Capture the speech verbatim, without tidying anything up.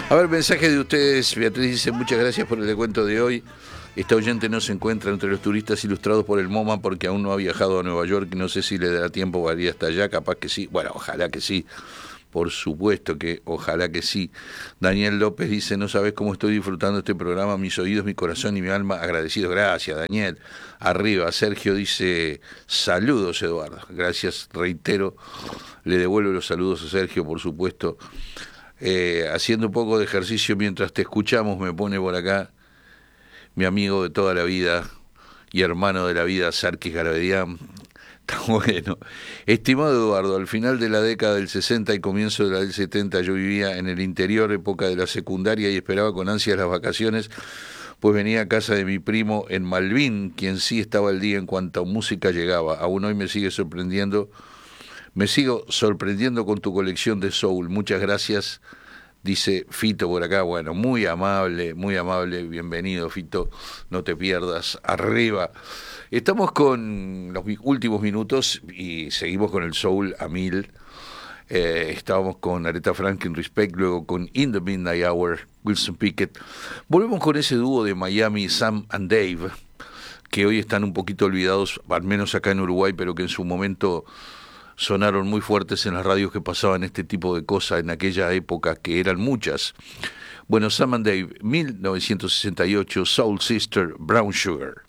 A ver, mensaje de ustedes. Beatriz dice, muchas gracias por el descuento de hoy. Esta oyente no se encuentra entre los turistas ilustrados por el MoMA porque aún no ha viajado a Nueva York y no sé si le dará tiempo para ir hasta allá, capaz que sí. Bueno, ojalá que sí. Por supuesto que ojalá que sí. Daniel López dice, no sabes cómo estoy disfrutando este programa, mis oídos, mi corazón y mi alma agradecidos. Gracias, Daniel. Arriba, Sergio dice, saludos, Eduardo. Gracias, reitero, le devuelvo los saludos a Sergio, por supuesto. Eh, haciendo un poco de ejercicio mientras te escuchamos, me pone por acá mi amigo de toda la vida y hermano de la vida, Sarkis Garabedian. Está bueno. Estimado Eduardo, al final de la década del sesenta y comienzo de la del setenta yo vivía en el interior, época de la secundaria, y esperaba con ansias las vacaciones, pues venía a casa de mi primo en Malvin, quien sí estaba al día en cuanto a música llegaba. Aún hoy me sigue sorprendiendo, me sigo sorprendiendo con tu colección de soul. Muchas gracias. Dice Fito por acá, bueno, muy amable, muy amable, bienvenido Fito, no te pierdas, arriba. Estamos con los últimos minutos y seguimos con el soul a mil. Eh, estábamos con Aretha Franklin, Respect, luego con In the Midnight Hour, Wilson Pickett. Volvemos con ese dúo de Miami, Sam and Dave, que hoy están un poquito olvidados, al menos acá en Uruguay, pero que en su momento sonaron muy fuertes en las radios que pasaban este tipo de cosas en aquella época, que eran muchas. Bueno, Sam and Dave, mil novecientos sesenta y ocho, Soul Sister, Brown Sugar.